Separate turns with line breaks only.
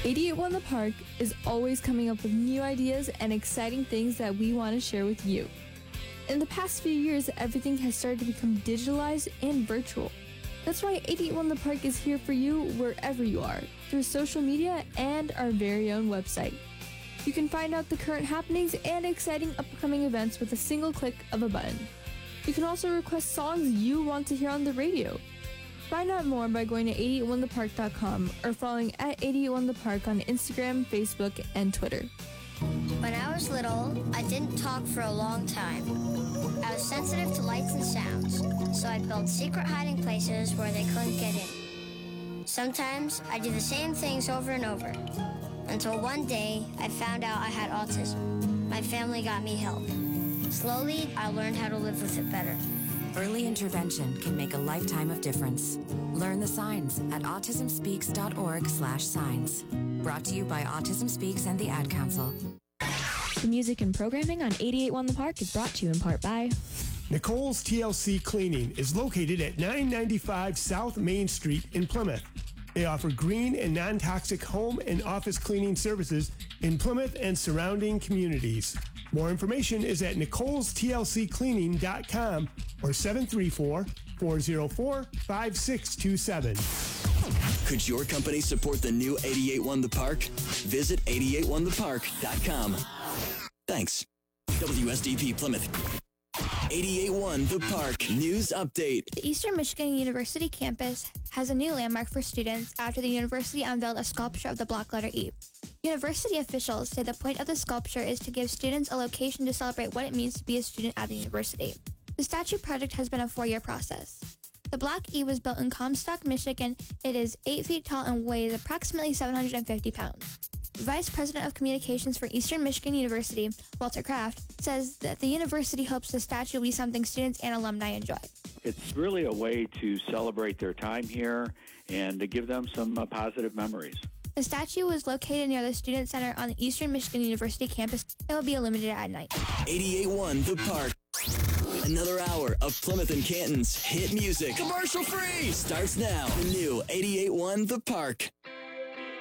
881 The Park is always coming up with new ideas and exciting things that we want to share with you. In the past few years, everything has started to become digitalized and virtual. That's why 881 The Park is here for you wherever you are, through social media and our very own website. You can find out the current happenings and exciting upcoming events with a single click of a button. You can also request songs you want to hear on the radio. Find out more by going to 881thepark.com or following at 881thepark on Instagram, Facebook, and Twitter.
When I was little, I didn't talk for a long time. I was sensitive to lights and sounds, so I built secret hiding places where they couldn't get in. Sometimes I did the same things over and over, until one day I found out I had autism. My family got me help. Slowly, I learned how to live with it better.
Early intervention can make a lifetime of difference. Learn the signs at autismspeaks.org/signs. Brought to you by Autism Speaks and the Ad Council.
The music and programming on 881 The Park is brought to you in part by
Nicole's TLC Cleaning is located at 995 South Main Street in Plymouth. They offer green and non-toxic home and office cleaning services in Plymouth and surrounding communities. More information is at nicolestlccleaning.com or 734-404-5627.
Could your company support the new 881 The Park? Visit 881thepark.com. Thanks. WSDP Plymouth. 881 The Park News Update.
The Eastern Michigan University campus has a new landmark for students after the university unveiled a sculpture of the block letter E. University officials say the point of the sculpture is to give students a location to celebrate what it means to be a student at the university. The statue project has been a 4-year process. The Block E was built in Comstock, Michigan. It is 8 feet tall and weighs approximately 750 pounds. Vice President of Communications for Eastern Michigan University, Walter Kraft, says that the university hopes the statue will be something students and alumni enjoy.
It's really a way to celebrate their time here and to give them some positive memories.
The statue was located near the Student Center on the Eastern Michigan University campus and will be illuminated at night.
881 The Park. Another hour of Plymouth and Canton's hit music. Commercial free. Starts now. The new 881 The Park.